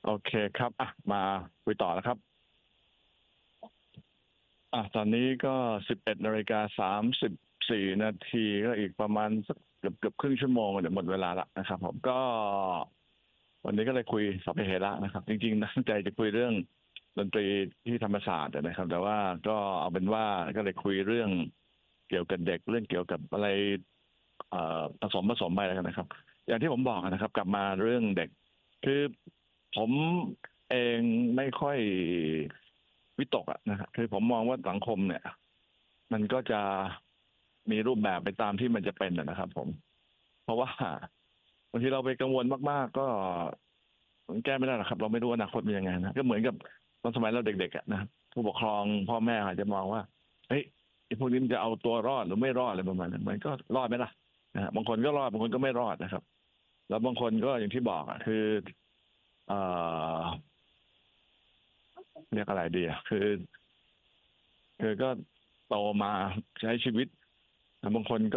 โอเคครับมาคุยต่อแล้วครับตอนนี้ก็11:34 นาทีก็อีกประมาณสักเกือบครึ่งชั่วโมงเดี๋ยวหมดเวลาละนะครับผมก็วันนี้ก็เลยคุยสัพเพเหระนะครับจริงๆตั้งใจจะคุยเรื่องดนตรีที่ธรรมศาสตร์นะครับแต่ว่าก็เอาเป็นว่าก็เลยคุยเรื่องเกี่ยวกับเด็กเรื่องเกี่ยวกับอะไรผสมไปแล้วกันนะครับอย่างที่ผมบอกนะครับกลับมาเรื่องเด็กคือผมเองไม่ค่อยวิตกนะครับคือผมมองว่าสังคมเนี่ยมันก็จะมีรูปแบบไปตามที่มันจะเป็นนะครับผมเพราะว่าบางทีเราไปกังวลมากๆก็มันแก้ไม่ได้หรอกครับเราไม่รู้อนาคตเป็นยังไงนะก็เหมือนกับตอนสมัยเราเด็กๆนะผู้ปกครองพ่อแม่อาจจะมองว่าเฮ้ยไอ้พวกนี้มันจะเอาตัวรอดหรือไม่รอดอะไรประมาณนั้นมันก็รอดไหมล่ะนะฮะบางคนก็รอดบางคนก็ไม่รอดนะครับแล้วบางคนก็อย่างที่บอกคือเอ่อเรียกอะไรดีคือก็โตมาใช้ชีวิตบางคนก็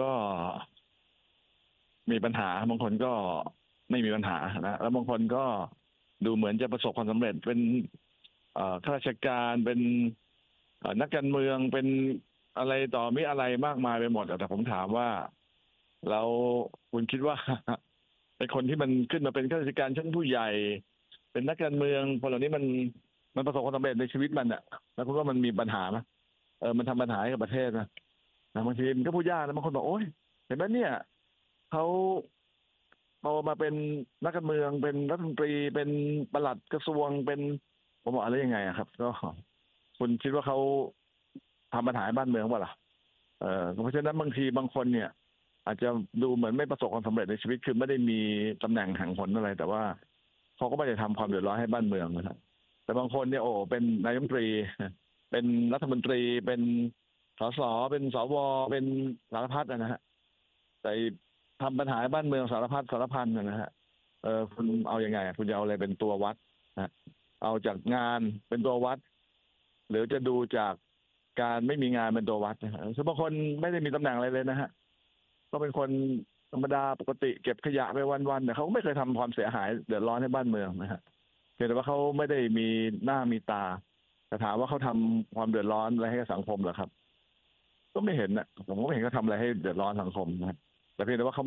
มีปัญหาบางคนก็ไม่มีปัญหานะแล้วบางคนก็ดูเหมือนจะประสบความสำเร็จเป็นข้าราชการเป็นนักการเมืองเป็นอะไรต่อมีอะไรมากมายไปหมดแต่ผมถามว่าแล้วคุณคิดว่าเป็นคนที่มันขึ้นมาเป็นข้าราชการชั้นผู้ใหญ่เป็นนักการเมืองคนเหล่านี้มันประสบความสำเร็จในชีวิตมันแล้วคุณว่ามันมีปัญหาไหมมันทำปัญหาให้กับประเทศนะบางทีมันก็พูดยากนะบางคนบอกโอ้ยเห็นไหมเนี่ยเขาโตมาเป็นนักการเมืองเป็นรัฐมนตรีเป็นปลัดกระทรวงเป็นผมบอกอะไรยังไงครับก็คุณคิดว่าเขาทำปัญหาให้บ้านเมืองเปล่าล่ะเพราะฉะนั้นบางทีบางคนเนี่ยอาจจะดูเหมือนไม่ประสบความสำเร็จในชีวิตคือไม่ได้มีตำแหน่งแห่งหนอะไรแต่ว่าเขาก็ไม่ได้ทำความเดือดร้อนให้บ้านเมืองนะครับแต่บางคนเนี่ยโอ้เป็นนายกรัฐมนตรีเป็นรัฐมนตรีเป็นสสเป็นสวเป็นสารพัดนะฮะแต่ทำปัญหาให้บ้านเมืองสารพัดสารพันนะฮะคุณเอาอยัางไงคุณจะเอาอะไรเป็นตัววัดนะเอาจากงานเป็นตัววัดหรือจะดูจากการไม่มีงานเป็นตัววัดนะฮะคือบางคนไม่ได้มีตำแหน่งอะไรเลยนะฮะก็เป็นคนธรรมดาปกติเก็บขยะไปวันๆแต่เขาก็ไม่เคยทำความเสียหายเดือดร้อนให้บ้านเมืองนะฮะเพียงแต่ว่าเขาไม่ได้มีหน้ามีตาแต่ถามว่าเขาทำความเดือดร้อนอะไรให้กับสังคมเหรอครับก็ไม่เห็นผมก็ไม่เห็นเขาทำอะไรให้เดือดร้อนสังคมนะแต่เพียงแต่ว่าเขา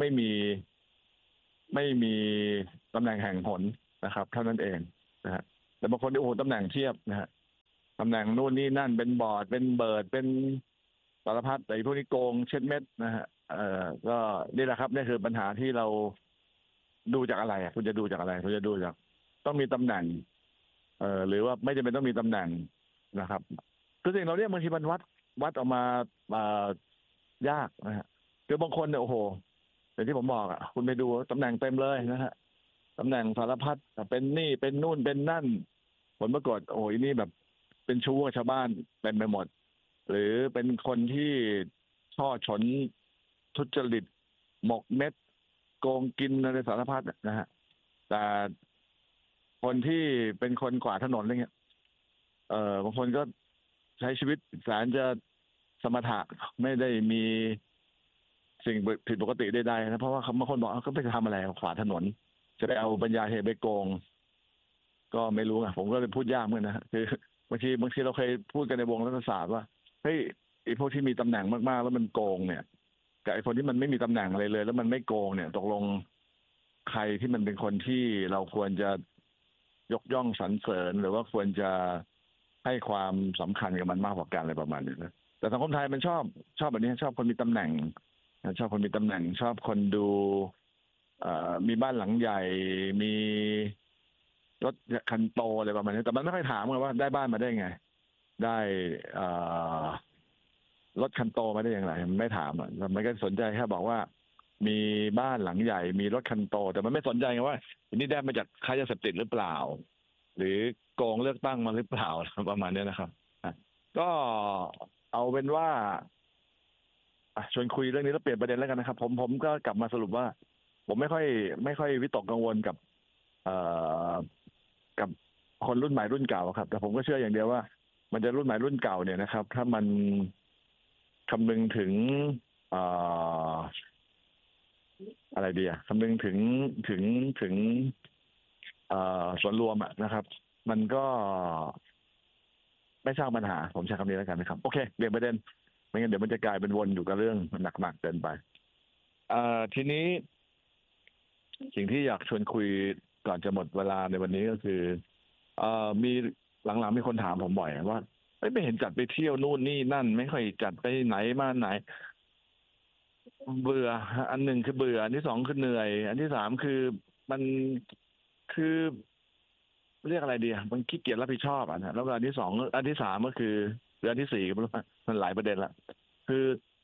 ไม่มีตำแหน่งแห่งหนนะครับเท่านั้นเองนะฮะแต่บางคนที่โอ้โหตำแหน่งเทียบนะฮะตำแหน่งนู่นนี่นั่นเป็นบอร์ดเป็นเบิร์ดเป็นสารพัดแต่พวกนี้โกงเช็ดเม็ดนะฮะก็นี่แหละครับนี่คือปัญหาที่เราดูจากอะไรคุณจะดูจากอะไรคุณจะดูจากต้องมีตำแหน่งหรือว่าไม่จำเป็นต้องมีตำแหน่งนะครับคือสิ่งเราเนี่ยบางทีมันวัดออกมาเอ่อยากนะฮะคือบางคนเนี่ยโอ้โหอย่างที่ผมบอกคุณไปดูตำแหน่งเต็มเลยนะฮะตำแหน่งสารพัดเป็นนี่เป็นนู่นเป็นนั่นผลปรากฏโอ้ยนี่แบบเป็นชู้กับชาวบ้านเป็นไปหมดหรือเป็นคนที่ช่อฉนทุจริตหมกเม็ดโกงกินอะไรสารพัดนะฮะแต่คนที่เป็นคนกวาดถนนอะไรเงี้ยบางคนก็ใช้ชีวิตแสนจะสมถะไม่ได้มีสิ่งผิดปกติใดๆนะเพราะว่าบางคนบอกเขาไปทำอะไรขวาดถนนจะได้เอาปัญญาเหตุไปโกงก็ไม่รู้ผมก็เลยพูดยากเหมือนกันนะคือบางทีเราเคยพูดกันในวงรัฐศาสตร์ว่าเฮ้ยไอ้พวกที่มีตำแหน่งมากๆแล้วมันโกงเนี่ยกับไอ้คนที่มันไม่มีตำแหน่งอะไรเลยแล้วมันไม่โกงเนี่ยตกลงใครที่มันเป็นคนที่เราควรจะยกย่องสรรเสริญหรือว่าควรจะให้ความสำคัญกับมันมากกว่ากันอะไรประมาณนี้นะแต่สังคมไทยมันชอบแบบนี้ชอบคนมีตำแหน่งชอบคนมีตำแหน่งชอบคนดูมีบ้านหลังใหญ่มีรถคันโตอะไรประมาณนี้แต่มันไม่ค่อยถามกันว่าได้บ้านมาได้ไงได้เอ่อรถคันโตมาได้อย่างไรมันไม่ถามมันก็สนใจแค่บอกว่ามีบ้านหลังใหญ่มีรถคันโตแต่มันไม่สนใจไงว่าอันนี้ได้มาจากค้ายาเสพติดหรือเปล่าหรือโกงเลือกตั้งมาหรือเปล่าประมาณนี้นะครับก็เอาเป็นว่าชวนคุยเรื่องนี้แล้วเปลี่ยนประเด็นแล้วกันนะครับผมก็กลับมาสรุปว่าผมไม่ค่อยวิตกกังวลเอ่อกับคนรุ่นใหม่รุ่นเก่าครับแต่ผมก็เชื่ออย่างเดียวว่ามันจะรุ่นใหม่รุ่นเก่าเนี่ยนะครับถ้ามันคำนึงถึงเอ่ออะไรดีคำนึงถึงส่วนรวมนะครับ มันก็ไม่สร้างปัญหาผมใช้คำนี้แล้วกันนะครับโอเคเบี่ยงประเด็นไม่งั้นเดี๋ยวมันจะกลายเป็นวนอยู่กับเรื่องหนักๆเกินไปทีนี้สิ่งที่อยากชวนคุยก่อนจะหมดเวลาในวันนี้ก็คือมีหลังๆมีคนถามผมบ่อยว่าไม่เห็นจัดไปเที่ยวนู่นนี่นั่นไม่ค่อยจัดไปไหนมาไหนเบื่ออันหนึ่งคือเบื่ออันที่สองคือเหนื่อยอันที่สามคือมันคือเรียกอะไรดีมันขี้เกียจรับผิดชอบนะแล้วก็อันที่สองอันที่สามก็คือหรืออันที่สี่ก็ไม่รู้มันหลายประเด็นละคือ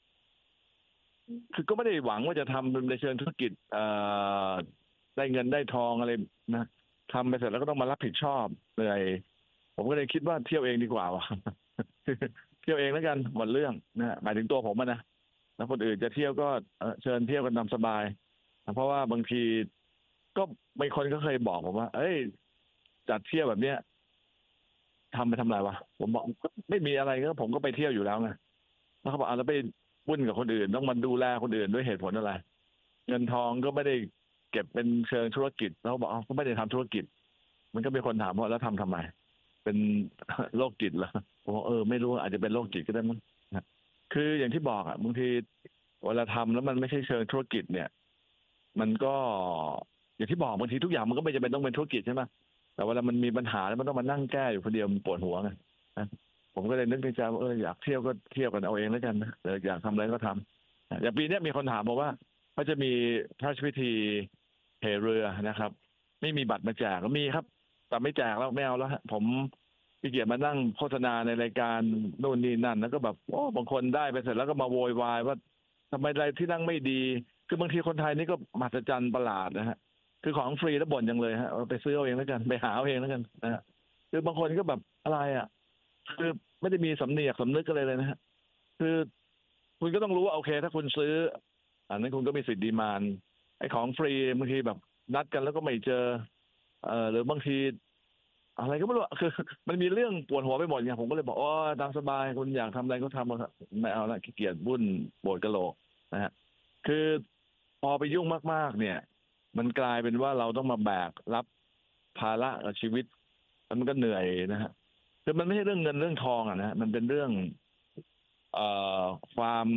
ก็ไม่ได้หวังว่าจะทำในเชิงธุรกิจได้เงินได้ทองอะไรนะทำไปเสร็จแล้วก็ต้องมารับผิดชอบเหนื่อยผมก็เลยคิดว่าเที่ยวเองดีกว่าวะเที่ยวเองแล้วกันหมดเรื่องนะหมายถึงตัวผมนะแล้วคนอื่นจะเที่ยวก็เชิญเที่ยวกันตามสบายเพราะว่าบางทีก็บางคนก็เคยบอกผมว่าเอ้ยจัดเที่ยวแบบเนี้ยทำไปทำอะไรวะผมบอกไม่มีอะไรก็ผมก็ไปเที่ยวอยู่แล้วไงแล้วเขาบอกแล้วไปวุ่นกับคนอื่นต้องมาดูแลคนอื่นด้วยเหตุผลอะไรเงินทองก็ไม่ได้เก็บเป็นเชิงธุรกิจแล้วบอกก็ไม่ได้ทำธุรกิจมันก็มีคนถามว่าแล้วทำทำไมเป็นโรคจิตเหรอผมบอกไม่รู้อาจจะเป็นโรคจิตก็ได้มั้งคืออย่างที่บอกบางทีเวลาทำแล้วมันไม่ใช่เชิงธุรกิจเนี่ยมันก็อย่างที่บอกบางทีทุกอย่างมันก็ไม่จำเป็นต้องเป็นธุรกิจใช่ไหมแต่เวลามันมีปัญหาแล้วมันต้องมานั่งแก้อยู่คนเดียวมันปวดหัวไงนะผมก็เลยนึกในใจว่าอยากเที่ยวก็เที่ยวกันเอาเองแล้วกันนะอยากทำอะไรก็ทำอย่างปีนี้มีคนถามบอกว่าเขาจะมีพระราชพิธีเหเรือนะครับไม่มีบัตรมาแจกก็มีครับแต่ไม่แจกแล้วไม่เอาแล้วผมขี้เกียจมานั่งโฆษณาในรายการโน่นนี่นั่นแล้วก็แบบบางคนได้ไปเสร็จแล้วก็มาโวยวายว่าทำไมอะไรที่นั่งไม่ดีคือบางทีคนไทยนี่ก็มหัศจรรย์ประหลาดนะฮะคือของฟรีแล้วบ่นจังเลยฮะไปซื้อเอาเองแล้วกันไปหาเอาเองแล้วกันนะฮะคือบางคนก็แบบอะไรคือไม่ได้มีสำเนียกสำนึกอะไรเลยนะฮะคือคุณก็ต้องรู้ว่าโอเคถ้าคุณซื้ออันนั้นคุณก็มีสิทธิ์ดีมานด์ไอ้ของฟรีบางทีแบบนัดกันแล้วก็ไม่เจอหรือบางทีอะไรก็ไม่รู้คือมันมีเรื่องปวดหัวไปหมดไงผมก็เลยบอกตามสบายคุณอยากทำอะไรก็ทำเถอะไม่เอาละขี้เกียจวุ่นปวดกะโหลกนะฮะคือพอไปยุ่งมากๆเนี่ยมันกลายเป็นว่าเราต้องมาแบกรับภาระกับชีวิตแล้วมันก็เหนื่อยนะฮะคือมันไม่ใช่เรื่องเงินเรื่องทองนะมันเป็นเรื่องเอ่อความ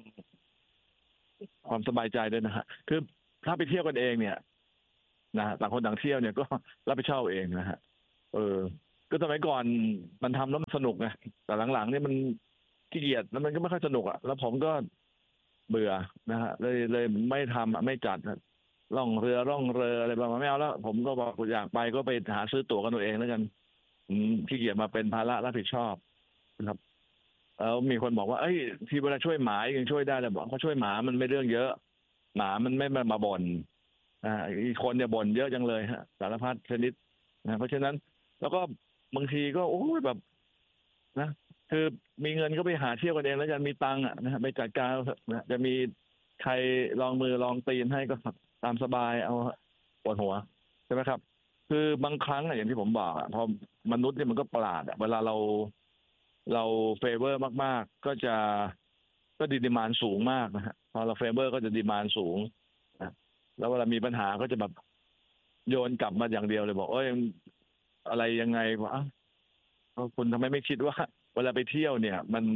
ความสบายใจด้วยนะฮะคือถ้าไปเที่ยวกันเองเนี่ยนะฮะต่างคนต่างเที่ยวเนี่ยก็รับผิดชอบเองนะฮะเออก็สมัยก่อนมันทำแล้วมันสนุกไงแต่หลังๆเนี่ยมันขี้เกียจแล้วมันก็ไม่ค่อยสนุกแล้วผมก็เบื่อนะฮะเลยไม่ทำไม่จัดล่องเรืออะไรประมาณไม่เอาแล้วผมก็บอกอยากไปก็ไปหาซื้อตั๋วกันตัวเองแล้วกันขี้เกียจมาเป็นภาระรับผิดชอบนะครับแล้วมีคนบอกว่าเอ้ยที่เวลาช่วยหมายังช่วยได้เลยบอกเขาช่วยหมามันไม่เรื่องเยอะหมามันไม่มาบ่นอีกคนเนี่ยบ่นเยอะจังเลยฮะสารพัดชนิดนะเพราะฉะนั้นแล้วก็บางทีก็โอ้ยแบบนะคือมีเงินก็ไปหาเที่ยวกันเองแล้วกันมีตังค์นะไปจัดการนะจะมีใครลองมือลองตีนให้ก็ตามสบายเอาปวดหัวใช่ไหมครับคือบางครั้งอย่างที่ผมบอกพอมนุษย์เนี่ยมันก็ประหลาดเวลาเราเฟเวอร์มากๆก็ดีมานสูงมากนะฮะพอเราเฟเวอร์ก็จะดีมานสูงนะแล้วเวลามีปัญหาก็จะแบบโยนกลับมาอย่างเดียวเลยบอกอะไรยังไงวะคุณทำไมไม่คิดว่าเวลาไปเที่ยวเนี่ยมัน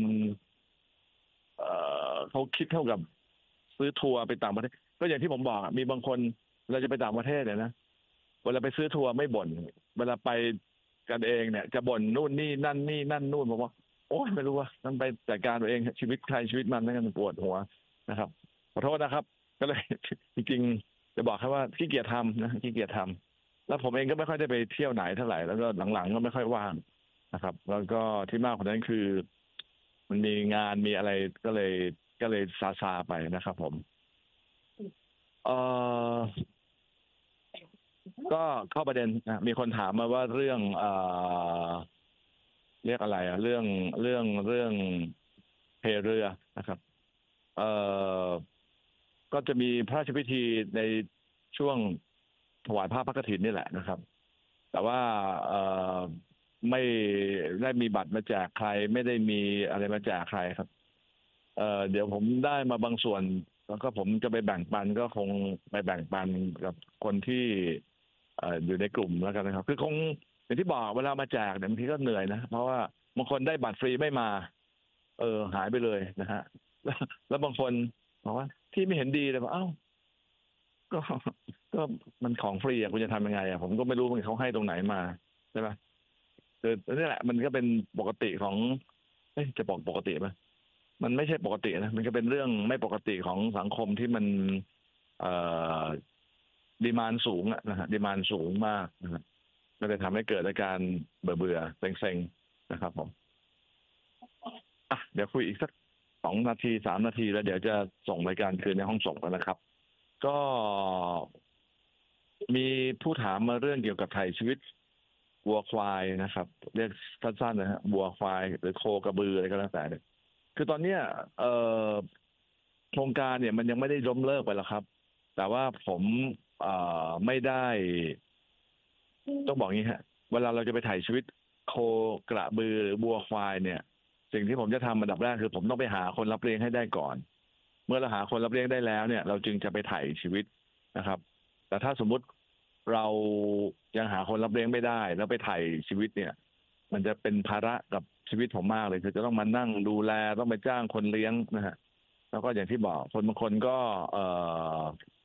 เขาคิดเท่ากับซื้อทัวร์ไปต่างประเทศก็อย่างที่ผมบอกมีบางคนเราจะไปต่างประเทศเนี่ยนะเวลาไปซื้อทัวร์ไม่บ่นเวลาไปกันเองเนี่ยจะบ่นนู่นนี่นั่นนี่นั่นนู่นผมว่าโอ้ยไม่รู้ว่าต้องไปจัดการตัวเองชีวิตใครชีวิตมันนั่นกันปวดหัวนะครับขอโทษนะครับก็เลยจริงๆจะบอกแค่ว่าขี้เกียจทำนะขี้เกียจทำแล้วผมเองก็ไม่ค่อยได้ไปเที่ยวไหนเท่าไหร่แล้วก็หลังๆก็ไม่ค่อยว่างนะครับแล้วก็ที่มากกว่านั้นคือมันมีงานมีอะไรก็เลยซาไปนะครับผมเออก็เข้าประเด็นนะมีคนถามมาว่าเรื่องเรียกอะไรเรื่องเพเรือนะครับเอ่อก็จะมีพระราชพิธีในช่วงถวายผ้าพระกฐินนี่แหละนะครับแต่ว่าอไม่ได้มีบัตรมาแจกใครไม่ได้มีอะไรมาแจกใครครับเดี๋ยวผมได้มาบางส่วนแล้วก็ผมจะไปแบ่งปันก็คงไปแบ่งปันกับคนที่อยู่ในกลุ่มแล้วกันนะครับคือคงอย่างที่บอกเวลามาแจกเนี่ยบางทีก็เหนื่อยนะเพราะว่าบางคนได้บัตรฟรีไม่มาหายไปเลยนะฮะแล้วบางคนบอกว่าที่ไม่เห็นดีเลยบอกเอ้าก็ก็มันของฟรีอ่ะคุณจะทำยังไงอ่ะผมก็ไม่รู้มันเขาให้ตรงไหนมาใช่ไหมคือนี่แหละมันก็เป็นปกติของจะบอกปกติไหมมันไม่ใช่ปกตินะมันก็เป็นเรื่องไม่ปกติของสังคมที่มันเอ่อดีมานสูงอะนะฮะดีมานสูงมากนะฮะก็เลยทำให้เกิดอาการเบื่อเบื่อเซ็งๆนะครับผมเดี๋ยวคุยอีกสัก2 นาที3 นาทีแล้วเดี๋ยวจะส่งรายการคืนในห้องส่งแล้วนะครับก็มีผู้ถามมาเรื่องเกี่ยวกับไถ่ชีวิตวัวควายนะครับเรียกสั้นๆนะฮะวัวควายหรือโคกระบืออะไรก็แล้วแต่เนี่ยคือตอนเนี้ยเอ่อโครงการเนี่ยมันยังไม่ได้ล้มเลิกไปหรอกครับแต่ว่าผมไม่ได้ต้องบอกงี้ฮะเวลาเราจะไปถ่ายชีวิตโคกระบือหรือวัวควายเนี่ยสิ่งที่ผมจะทำอันดับแรกคือผมต้องไปหาคนรับเลี้ยงให้ได้ก่อนเมื่อเราหาคนรับเลี้ยงได้แล้วเนี่ยเราจึงจะไปถ่ายชีวิตนะครับแต่ถ้าสมมุติเรายังหาคนรับเลี้ยงไม่ได้แล้วไปถ่ายชีวิตเนี่ยมันจะเป็นภาระกับชีวิตผมมากเลยคือจะต้องมานั่งดูแลต้องไปจ้างคนเลี้ยงนะฮะแล้วก็อย่างที่บอกคนบางคนก็อ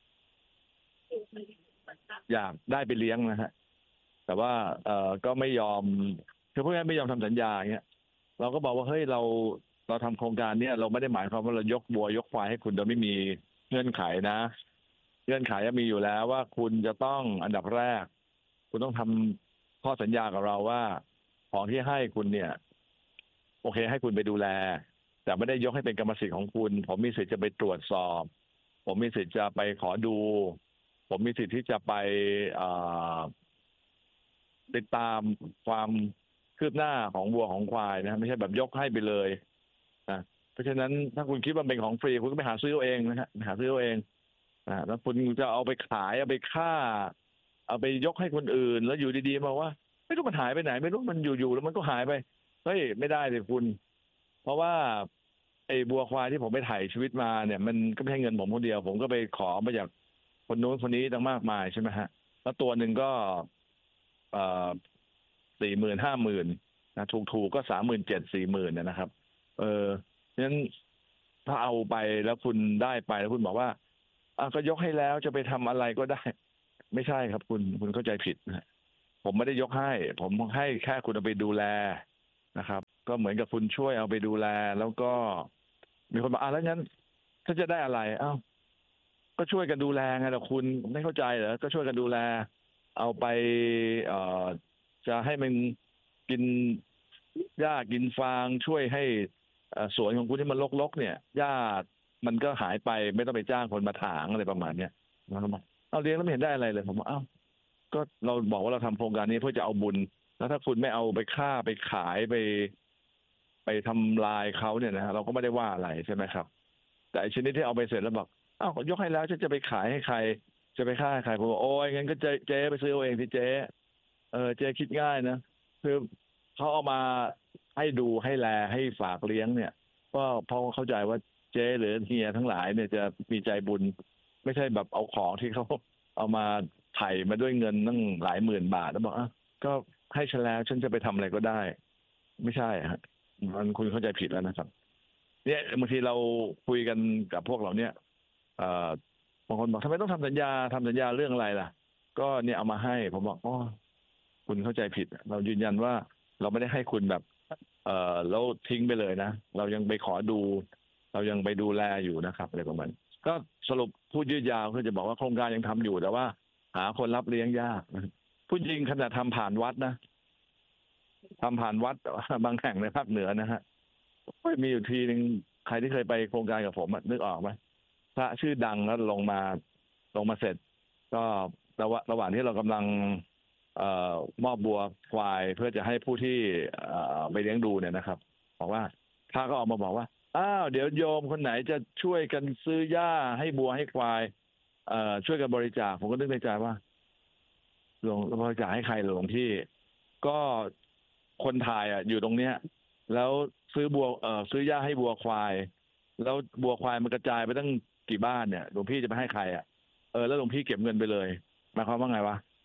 อยากได้ไปเลี้ยงนะฮะแต่ว่าก็ไม่ยอมคือพวกนี้ไม่ยอมทำสัญญาอย่างเงี้ยเราก็บอกว่าเฮ้ยเราทำโครงการเนี้ยเราไม่ได้หมายความว่าเรายกวัวยกควายให้คุณโดยไม่มีเงื่อนไขนะเงื่อนไขมีอยู่แล้วว่าคุณจะต้องอันดับแรกคุณต้องทำข้อสัญญากับเราว่าของที่ให้คุณเนี่ยโอเคให้คุณไปดูแลแต่ไม่ได้ยกให้เป็นกรรมสิทธิ์ของคุณผมมีสิทธิ์จะไปตรวจสอบผมมีสิทธิ์จะไปขอดูผมมีสิทธิ์ที่จะไปเอ่อ ติดตามความคืบหน้าของวัวของควายนะไม่ใช่แบบยกให้ไปเลยนะเพราะฉะนั้นถ้าคุณคิดว่าเป็นของฟรีคุณก็ไปหาซื้อเอาเองนะฮะไปหาซื้อเอาเองแล้วคุณจะเอาไปขายเอาไปฆ่าเอาไปยกให้คนอื่นแล้วอยู่ดีๆมาว่าไม่รู้มันหายไปไหนไม่รู้มันอยู่ๆแล้วมันก็หายไปเฮ้ยไม่ได้เลยคุณเพราะว่าไอ้บัวควายที่ผมไปถ่ายชีวิตมาเนี่ยมันก็ไม่ใช่เงินผมคนเดียวผมก็ไปขอมาจากคนนู้นคนนี้ตั้งมากมายใช่ไหมฮะแล้วตัวหนึ่งก็เอ่อ40,000 50,000นะถูกก็37,000 40,000นะครับเออฉะนั้นถ้าเอาไปแล้วคุณได้ไปแล้วคุณบอกว่าก็ยกให้แล้วจะไปทำอะไรก็ได้ไม่ใช่ครับคุณเข้าใจผิดนะผมไม่ได้ยกให้ผมให้แค่คุณเอาไปดูแลนะครับก็เหมือนกับคุณช่วยเอาไปดูแลแล้วก็มีคนบอกแล้วงั้นถ้าจะได้อะไรก็ช่วยกันดูแลไงล่ะคุณไม่เข้าใจเหรอก็ช่วยกันดูแลเอาไปเอ่อจะให้มันกินหญ้ากินฟางช่วยให้สวนของคุณที่มันรกๆเนี่ยหญ้ามันก็หายไปไม่ต้องไปจ้างคนมาถางอะไรประมาณเนี้ยนะครับเอาเลี้ยงแล้วไม่เห็นได้อะไรเลยผมว่าก็เราบอกว่าเราทำโครงการนี้เพื่อจะเอาบุญแล้วถ้าคุณไม่เอาไปฆ่าไปขายไปทำลายเขาเนี่ยนะฮะเราก็ไม่ได้ว่าอะไรใช่ไหมครับแต่ไอ้ชนิดที่เอาไปเสร็จแล้วบอกยกให้แล้วฉันจะไปขายให้ใครจะไปฆ่าให้ใครผมบอกโอ้ยงั้นก็เจ๊ไปซื้อเอาเองสิเจ๊เจ๊คิดง่ายนะคือเขาเอามาให้ดูให้แลให้ฝากเลี้ยงเนี่ยก็เพราะเข้าใจว่าเจ๊หรือเฮียทั้งหลายเนี่ยจะมีใจบุญไม่ใช่แบบเอาของที่เขาเอามาไถ่มาด้วยเงินตั้งหลายหมื่นบาทแล้วบอกก็ให้ฉันแล้วฉันจะไปทำอะไรก็ได้ไม่ใช่ฮะมันคุณเข้าใจผิดแล้วนะครับเนี่ยบางทีเราคุยกันกับพวกเราเนี่ยเอ่อบางคนบอกทำไมต้องทำสัญญาเรื่องอะไรล่ะก็เนี่ยเอามาให้ผมบอกคุณเข้าใจผิดเรายืนยันว่าเราไม่ได้ให้คุณแบบแล้วทิ้งไปเลยนะเรายังไปขอดูเรายังไปดูแลอยู่นะครับอะไรประมาณนี้ก็สรุปพูดยืดยาวคือจะบอกว่าโครงการยังทำอยู่แต่ว่าหาคนรับเลี้ยงยากพูดจริงขนาดทำผ่านวัดนะทำผ่านวัดบางแห่งในภาคเหนือนะฮะมีอยู่ทีหนึ่งใครที่เคยไปโครงการกับผมนึกออกไหมพระชื่อดังแล้วลงมาเสร็จก็ระหว่างที่เรากำลังเอ่อมอบบัวควายเพื่อจะให้ผู้ที่ไปเลี้ยงดูเนี่ยนะครับบอกว่าพระก็ออกมาบอกว่าเดี๋ยวโยมคนไหนจะช่วยกันซื้อหญ้าให้บัวให้ควายช่วยกันบริจาคผมก็นึกในใจว่าหลวงบริจาคให้ใครหลวงพี่ก็คนถ่ายอยู่ตรงเนี้ยแล้วซื้อหญ้าให้บัวควายแล้วบัวควายมันกระจายไปตั้งกี่บ้านเนี่ยหลวงพี่จะไปให้ใครแล้วหลวงพี่เก็บเงินไปเลยหมายความว่าไงวะ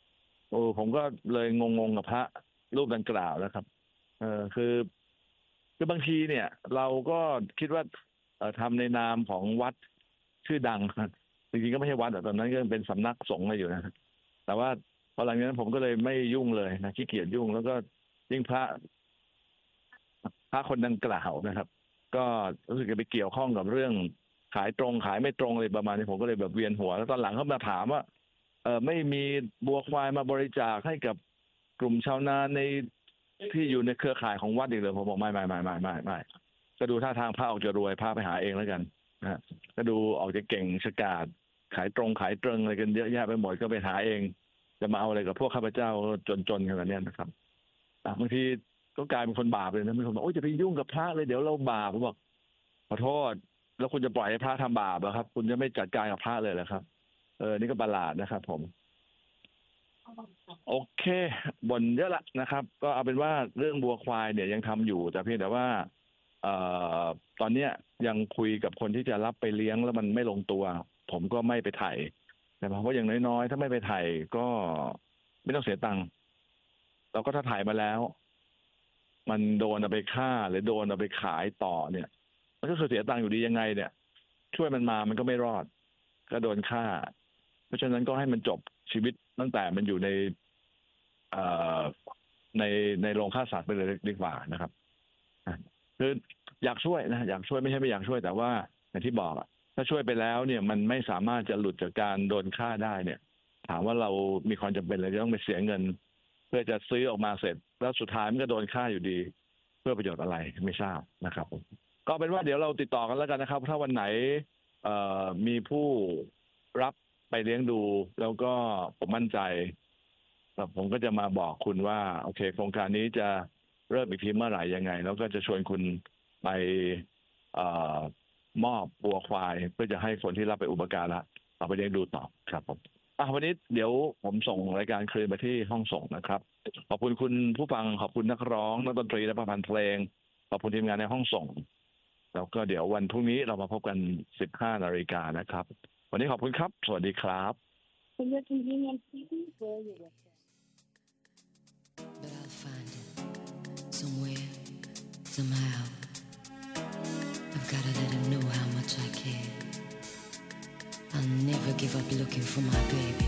โอ้ผมก็เลยงงกับพระรูปดังกล่าวแล้วครับคือบางทีเนี่ยเราก็คิดว่าทำในนามของวัดชื่อดังครับจริงๆก็ไม่ใช่วัดแต่ตอนนั้นก็เป็นสำนักสงฆ์มาอยู่นะแต่ว่าพอหลังจากนั้นผมก็เลยไม่ยุ่งเลยนะขี้เกียจยุ่งแล้วก็ยิ่งพระคนดังกล่าวนะครับก็รู้สึกจะไปเกี่ยวข้องกับเรื่องขายตรงขายไม่ตรงอะไรประมาณนี้ผมก็เลยแบบเวียนหัวแล้วตอนหลังเขามาถามว่าไม่มีบัวควายมาบริจาคให้กับกลุ่มชาวนาในที่อยู่ในเครือข่ายของวัดอีกเลยผมบอกไม่ก็ดูท่าทางพระออกจะรวยพาไปหาเองแล้วกันนะฮะก็ดูออกจะเก่งฉกาจขายตรงขายตรงอะไรกันเยอะแยะไปหมดก็ไปหาเองจะมาเอาอะไรกับพวกข้าพเจ้าจนขนาดนี้นะครับบางทีก็กลายเป็นคนบาปเลยนะมีคนบอกโอ้ยจะไปยุ่งกับพระเลยเดี๋ยวเราบาปผมบอกขอโทษแล้วคุณจะปล่อยให้พระทำบาปเหรอครับคุณจะไม่จัดการกับพระเลยเหรอครับนี่ก็ประหลาดนะครับผมโอเคบ่นเยอะละนะครับก็เอาเป็นว่าเรื่องบัวควายเนี่ยยังทำอยู่แต่เพียงแต่ว่าเอ่อตอนเนี้ยยังคุยกับคนที่จะรับไปเลี้ยงแล้วมันไม่ลงตัวผมก็ไม่ไปไถ่นะครับเพราะอย่างน้อยๆถ้าไม่ไปไถ่ก็ไม่ต้องเสียตังค์เราก็ถ้าถ่ายมาแล้วมันโดนเอาไปฆ่าหรือโดนเอาไปขายต่อเนี่ยมันก็คือเสียตังค์อยู่ดียังไงเนี่ยช่วยมันมามันก็ไม่รอดก็โดนฆ่าเพราะฉะนั้นก็ให้มันจบชีวิตตั้งแต่มันอยู่เอ่อในในโรงฆ่าสัตว์ไปเลยดีกว่านะครับอ่ะคืออยากช่วยนะอยากช่วยไม่ใช่ไม่อยากช่วยแต่ว่าอย่างที่บอกอะถ้าช่วยไปแล้วเนี่ยมันไม่สามารถจะหลุดจากการโดนฆ่าได้เนี่ยถามว่าเรามีความจำเป็นเลยจะต้องไปเสียเงินเพื่อจะซื้อออกมาเสร็จแล้วสุดท้ายมันก็โดนฆ่าอยู่ดีเพื่อประโยชน์อะไรไม่ทราบนะครับผมก็เป็นว่าเดี๋ยวเราติดต่อกันแล้วกันนะครับถ้าวันไหนมีผู้รับไปเลี้ยงดูแล้วก็ผมมั่นใจผมก็จะมาบอกคุณว่าโอเคโครงการนี้จะเริ่มอีกทีเมื่อไหร่ยังไงแล้วก็จะชวนคุณไปเอ่อมอบบัวควายเพื่อจะให้คนที่รับไปอุปการะเอาไปเลี้ยงดูต่อครับผมวันนี้เดี๋ยวผมส่งรายการคืนไปที่ห้องส่งนะครับขอบคุณคุณผู้ฟังขอบคุณนักร้องนักดนตรีและประพันธ์เพลงขอบคุณทีมงานในห้องส่งแล้วก็เดี๋ยววันพรุ่งนี้เรามาพบกัน15 นาฬิกานะครับวันนี้ขอบคุณครับสวัสดีครับ For your convenience, please wear your wristband. But I'll find it somewhere, somehow. I've got to let him know how much I care. I'll never give up looking for my baby.